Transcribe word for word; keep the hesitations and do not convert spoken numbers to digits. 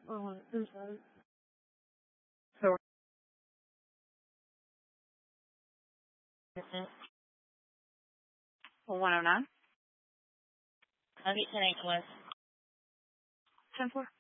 Oh, mm-hmm. So, mm-hmm. one oh nine. I'll get ten eight, ten four.